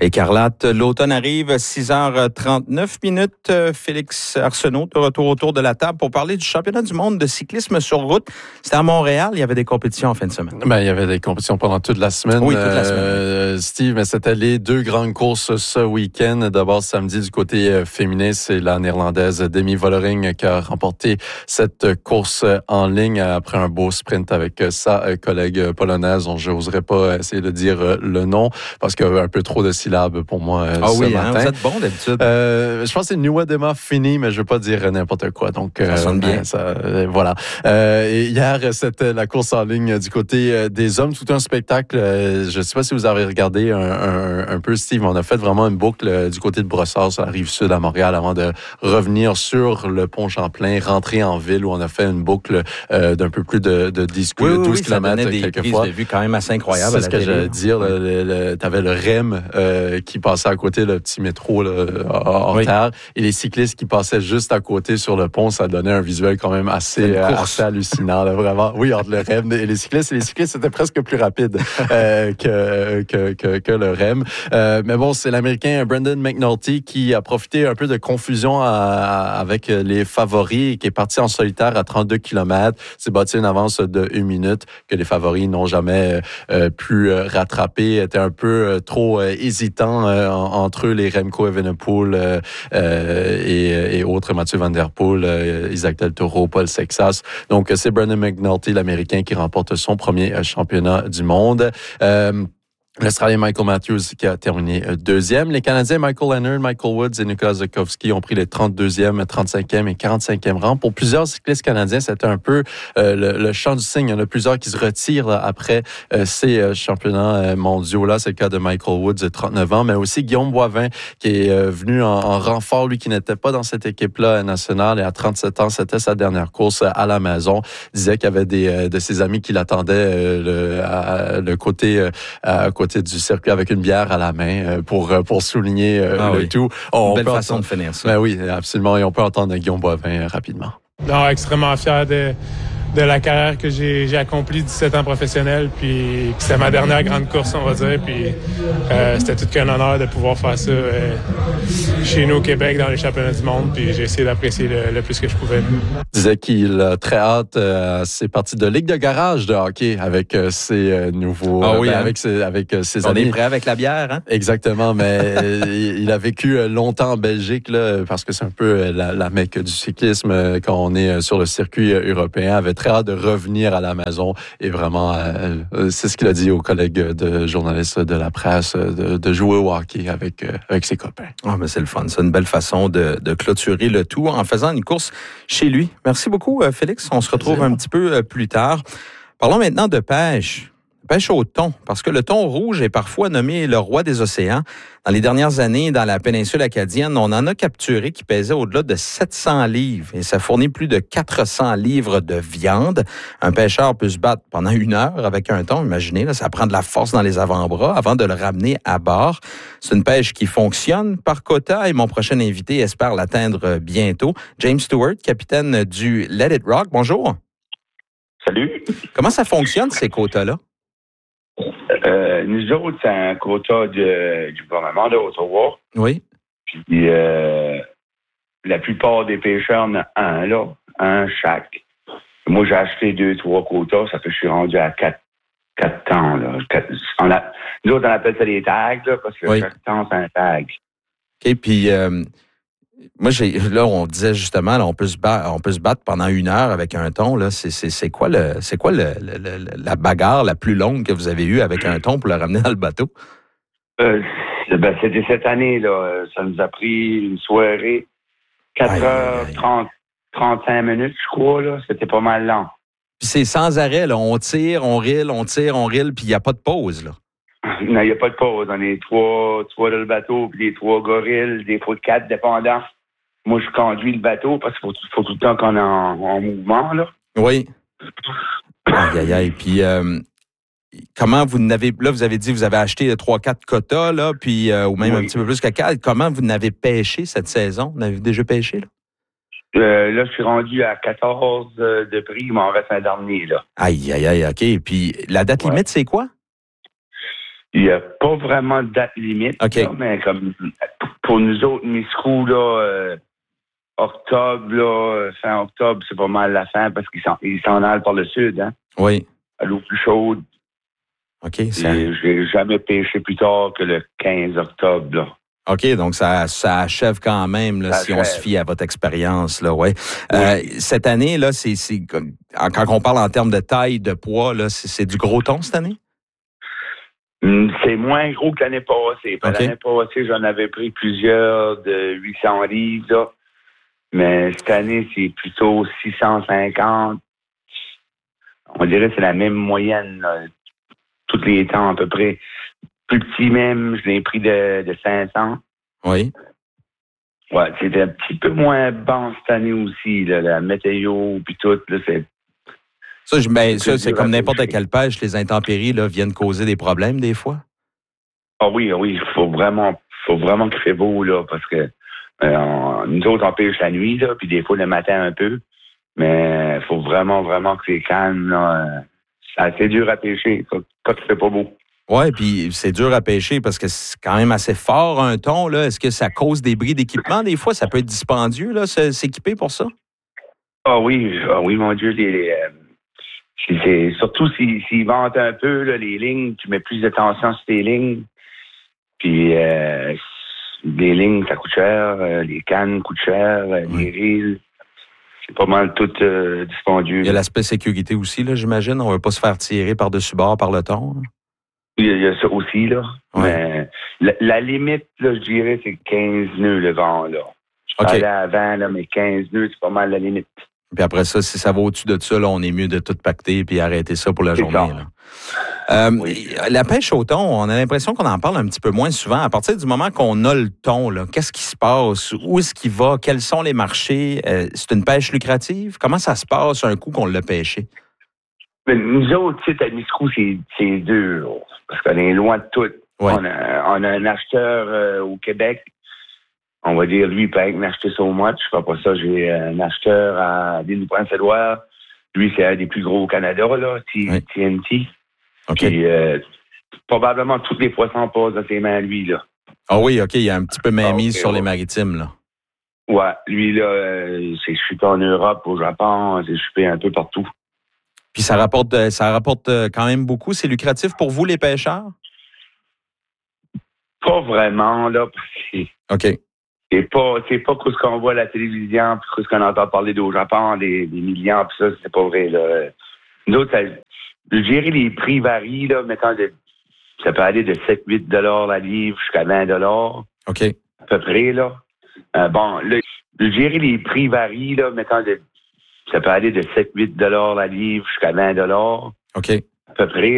Écarlate, l'automne arrive, 6h39. Félix Arsenault, de retour autour de la table pour parler du championnat du monde de cyclisme sur route. C'était à Montréal, il y avait des compétitions en fin de semaine. Il y avait des compétitions pendant toute la semaine. Oui, toute la semaine. Steve, mais c'était les deux grandes courses ce week-end. D'abord, samedi, du côté féminin, c'est la Néerlandaise Demi Vollering qui a remporté cette course en ligne après un beau sprint avec sa collègue polonaise, dont je n'oserais pas essayer de dire le nom parce qu'il y avait un peu trop de syllabes pour moi ce matin. Vous êtes bon d'habitude. Je pense que c'est Nieuwedema Fini, mais je ne veux pas dire n'importe quoi. Donc, ça sonne bien. Voilà. Et hier, c'était la course en ligne du côté des hommes. Tout un spectacle. Je ne sais pas si vous avez regardé un peu, Steve. On a fait vraiment une boucle du côté de Brossard, sur la rive sud à Montréal, avant de revenir sur le pont Champlain, rentrer en ville où on a fait une boucle d'un peu plus de 12 km quelquefois. J'ai vu quand même assez incroyable. C'est ce que j'allais dire. Tu avais le REM qui passait à côté, le petit métro hors terre, et les cyclistes qui passaient juste à côté sur le pont. Ça donnait un visuel quand même assez hallucinant, là, vraiment. Oui, entre le REM et les cyclistes. Et les cyclistes étaient presque plus rapides que le REM. Mais bon, c'est l'Américain Brendan McNulty qui a profité un peu de confusion avec les favoris et qui est parti en solitaire à 32 km. C'est bâti une avance de 1 minute que les favoris n'ont jamais pu rattraper. Était un peu trop hésitant entre eux, les Remco Evenepoel et autres, Mathieu Van Der Poel, Isaac Del Toro, Paul Sexas. Donc, c'est Brendan McNulty, l'Américain, qui remporte son premier championnat du monde. L'Australien Michael Matthews qui a terminé deuxième. Les Canadiens Michael Leonard, Michael Woods et Nicolas Zukowski ont pris les 32e, 35e et 45e rangs. Pour plusieurs cyclistes canadiens, c'était un peu le chant du cygne. Il y en a plusieurs qui se retirent après ces championnats mondiaux-là. C'est le cas de Michael Woods, de 39 ans, mais aussi Guillaume Boivin qui est venu en renfort, lui qui n'était pas dans cette équipe-là nationale. Et à 37 ans, c'était sa dernière course à la maison. Il disait qu'il y avait des de ses amis qui l'attendaient le côté du circuit avec une bière à la main pour souligner le tout. Une belle façon de finir ça. Ben oui, absolument. Et on peut entendre Guillaume Boivin rapidement. Non, extrêmement fier de la carrière que j'ai accomplie, 17 ans professionnel, puis c'était ma dernière grande course, on va dire, puis c'était tout qu'un honneur de pouvoir faire ça chez nous au Québec dans les championnats du monde, puis j'ai essayé d'apprécier le plus que je pouvais. Il disait qu'il a très hâte à ces parties de ligue de garage de hockey avec ses nouveaux... avec ses on amis. On est prêt avec la bière, hein? Exactement, mais il a vécu longtemps en Belgique, là, parce que c'est un peu la mecque du cyclisme quand on est sur le circuit européen, avait très hâte de revenir à la maison et vraiment, c'est ce qu'il a dit aux collègues de journalistes de la presse, de jouer au hockey avec ses copains. Ah, mais c'est le fun. C'est une belle façon de clôturer le tout en faisant une course chez lui. Merci beaucoup, Félix. On se retrouve un petit peu plus tard. Parlons maintenant de pêche. Pêche au thon, parce que le thon rouge est parfois nommé le roi des océans. Dans les dernières années, dans la péninsule acadienne, on en a capturé qui pesaient au-delà de 700 livres et ça fournit plus de 400 livres de viande. Un pêcheur peut se battre pendant 1 heure avec un thon. Imaginez, là, ça prend de la force dans les avant-bras avant de le ramener à bord. C'est une pêche qui fonctionne par quota et mon prochain invité espère l'atteindre bientôt. James Stewart, capitaine du Let It Rock. Bonjour. Salut. Comment ça fonctionne, ces quotas-là? Nous autres, c'est un quota du gouvernement d'Ottawa. Oui. Puis la plupart des pêcheurs en ont un chaque. Moi, j'ai acheté 2-3 quotas, ça fait que je suis rendu à 4 temps. Là. Nous autres, on appelle ça des tags, là, parce que chaque temps, c'est un tag. OK, puis moi, là, on disait justement, là, on peut se battre pendant 1 heure avec un thon. Là. C'est quoi la bagarre la plus longue que vous avez eue avec un thon pour le ramener dans le bateau? C'était cette année, là. Ça nous a pris une soirée, 4h30, 35 minutes, je crois. Là. C'était pas mal lent. Puis c'est sans arrêt, là. On tire, on rille, puis il n'y a pas de pause, là. Non, il n'y a pas de pause. On est 3 dans le bateau, puis les 3 gorilles, des fois 4 dépendants. Moi, je conduis le bateau parce qu'il faut tout le temps qu'on est en mouvement, là. Oui. Aïe. Puis, comment vous n'avez... Là, vous avez dit que vous avez acheté 3-4 quotas, là, puis, ou même un petit peu plus que 4. Comment vous n'avez pêché cette saison? Vous avez déjà pêché, là? Là, je suis rendu à 14 de prix. Il m'en reste un dernier, là. Aïe. OK. Puis, la date limite, c'est quoi? Il n'y a pas vraiment de date limite. OK. Là, mais comme pour nous autres, Miscou, là, octobre, là, fin octobre, c'est pas mal la fin parce qu'ils s'en allent par le sud, hein? Oui. À l'eau plus chaude. OK. Je n'ai jamais pêché plus tard que le 15 octobre, là. OK, donc ça achève quand même, là, si on se fie à votre expérience, là, ouais. Oui. Cette année, là, quand on parle en termes de taille, de poids, là, c'est du gros thon cette année? C'est moins gros que l'année passée. Okay. L'année passée, j'en avais pris plusieurs de 800 livres, là. Mais cette année, c'est plutôt 650. On dirait que c'est la même moyenne, là, tous les temps à peu près. Plus petit même, je l'ai pris de 500. Oui. Ouais, c'était un petit peu moins bon cette année aussi, là, la météo puis tout, là, c'est... Ça, c'est comme n'importe quelle pêche, les intempéries là, viennent causer des problèmes des fois? Ah oui, il faut vraiment qu'il fait beau, là, parce que nous autres, on pêche la nuit, là, puis des fois le matin un peu, mais il faut vraiment que c'est calme, là. C'est assez dur à pêcher quand il fait pas beau. Oui, puis c'est dur à pêcher parce que c'est quand même assez fort un thon, là. Est-ce que ça cause des bris d'équipement des fois? Ça peut être dispendieux, là, s'équiper pour ça? Ah oui, mon Dieu, c'est surtout s'ils ventent un peu, là, les lignes, tu mets plus de tension sur tes lignes. Puis les lignes, ça coûte cher, les cannes coûtent cher, les reels. C'est pas mal tout dispendieux. Il y a l'aspect sécurité aussi, là, j'imagine. On ne veut pas se faire tirer par-dessus bord par le thon. Hein? Il y a ça aussi, là. Ouais. Mais la limite, là, je dirais, c'est 15 nœuds le vent, là. Je parlais avant, là, mais 15 nœuds, c'est pas mal la limite. Puis après ça, si ça va au-dessus de ça, là, on est mieux de tout pacter puis arrêter ça pour la journée. Là. La pêche au thon, on a l'impression qu'on en parle un petit peu moins souvent. À partir du moment qu'on a le thon, là, qu'est-ce qui se passe? Où est-ce qu'il va? Quels sont les marchés? C'est une pêche lucrative? Comment ça se passe un coup qu'on l'a pêché? Mais nous autres, tu sais, à Miscou, c'est dur. Parce qu'on est loin de tout. Ouais. On a un acheteur au Québec. On va dire, lui, il peut m'acheter ça au mois. Je sais pas ça. J'ai un acheteur à l'île du Prince-Édouard. Lui, c'est un des plus gros au Canada, là, TNT. OK. Puis, probablement, tous les poissons passent dans ses mains à lui, là. Ah oui, OK. Il y a un petit peu mainmise sur les maritimes, là. Ouais. Lui, là, c'est chupé en Europe, au Japon. C'est chupé un peu partout. Puis ça rapporte quand même beaucoup. C'est lucratif pour vous, les pêcheurs? Pas vraiment, là. OK. C'est pas ce qu'on voit à la télévision, puis ce qu'on entend parler au Japon, des millions, puis ça, c'est pas vrai, là. Nous autres, gérer les prix varient, là, mettons, ça peut aller de 7-8 $ la livre jusqu'à 20 $. OK. À peu près, là. Bon, là, gérer les prix varient, là, mettons, ça peut aller de 7-8 $ la livre jusqu'à 20 $. OK. À peu près.